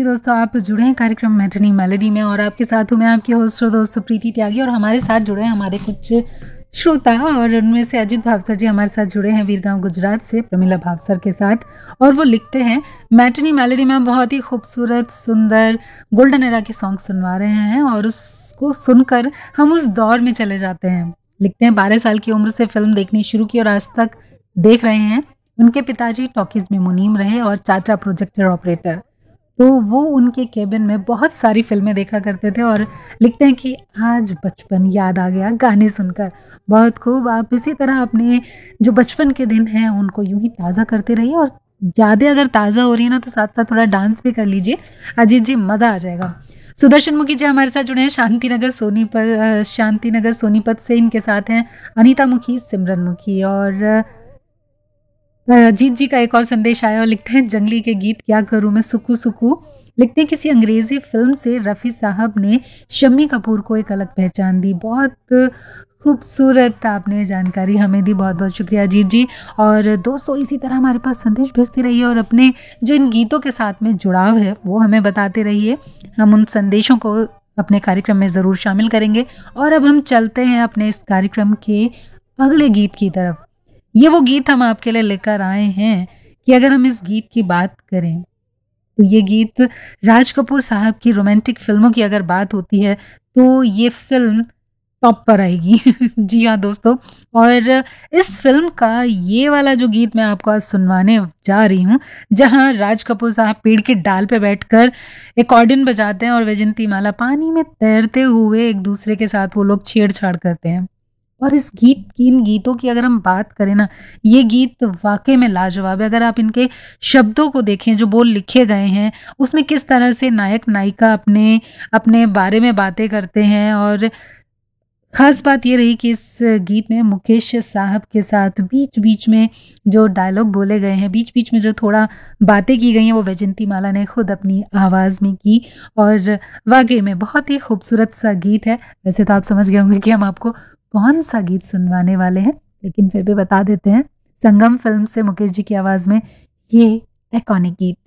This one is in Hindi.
दोस्तों, आप जुड़े हैं कार्यक्रम मैटिनी मेलोडी में और आपके साथ हूँ मैं आपकी होस्ट और दोस्त प्रीति त्यागी। और हमारे साथ जुड़े हैं हमारे कुछ श्रोता और उनमें से अजित भावसर जी हमारे साथ जुड़े हैं वीरगांव गुजरात से प्रमिला भावसर के साथ। और वो लिखते हैं मैटिनी मेलोडी में बहुत ही खूबसूरत सुंदर गोल्डन एरा के सॉन्ग सुनवा रहे हैं और उसको सुनकर हम उस दौर में चले जाते हैं। लिखते हैं 12 साल की उम्र से फिल्म देखनी शुरू की और आज तक देख रहे हैं। उनके पिताजी टॉकीज में मुनीम रहे और चाचा प्रोजेक्टर ऑपरेटर, तो वो उनके केबिन में बहुत सारी फिल्में देखा करते थे। और लिखते हैं कि आज बचपन याद आ गया गाने सुनकर। बहुत खूब, आप इसी तरह अपने जो बचपन के दिन हैं उनको यूं ही ताज़ा करते रहिए और ज़्यादा अगर ताज़ा हो रही है ना तो साथ साथ थोड़ा डांस भी कर लीजिए। अजीत जी, मज़ा आ जाएगा। सुदर्शन मुखी जी हमारे साथ जुड़े हैं शांतिनगर सोनीपत से। इनके साथ हैं अनीता मुखी, सिमरन मुखी और जीत जी का एक और संदेश आया और लिखते हैं जंगली के गीत क्या करूं मैं सुकू सुकू। लिखते हैं किसी अंग्रेजी फिल्म से रफ़ी साहब ने शम्मी कपूर को एक अलग पहचान दी। बहुत खूबसूरत आपने जानकारी हमें दी, बहुत बहुत शुक्रिया जीत जी। और दोस्तों इसी तरह हमारे पास संदेश भेजते रहिए और अपने जो इन गीतों के साथ में जुड़ाव है वो हमें बताते रहिए। हम उन संदेशों को अपने कार्यक्रम में ज़रूर शामिल करेंगे। और अब हम चलते हैं अपने इस कार्यक्रम के अगले गीत की तरफ। ये वो गीत हम आपके लिए लेकर आए हैं कि अगर हम इस गीत की बात करें तो ये गीत राज कपूर साहब की रोमांटिक फिल्मों की अगर बात होती है तो ये फिल्म टॉप पर आएगी। जी हाँ दोस्तों, और इस फिल्म का ये वाला जो गीत मैं आपको आज सुनवाने जा रही हूँ, जहाँ राज कपूर साहब पेड़ के डाल पे बैठकर एकॉर्डियन बजाते हैं और वैजंती माला पानी में तैरते हुए एक दूसरे के साथ वो लोग छेड़छाड़ करते हैं। और इस गीत की इन गीतों की अगर हम बात करें ना, ये गीत वाकई में लाजवाब है। अगर आप इनके शब्दों को देखें, जो बोल लिखे गए हैं, उसमें किस तरह से नायक नायिका अपने अपने बारे में बातें करते हैं। और ख़ास बात ये रही कि इस गीत में मुकेश साहब के साथ बीच बीच में जो डायलॉग बोले गए हैं, बीच बीच में जो थोड़ा बातें की गई हैं, वो वैजंती माला ने खुद अपनी आवाज़ में की। और वाकई में बहुत ही खूबसूरत सा गीत है। वैसे तो आप समझ गए होंगे कि हम आपको कौन सा गीत सुनवाने वाले हैं, लेकिन फिर भी बता देते हैं। संगम फिल्म से मुकेश जी की आवाज़ में ये आइकॉनिक गीत।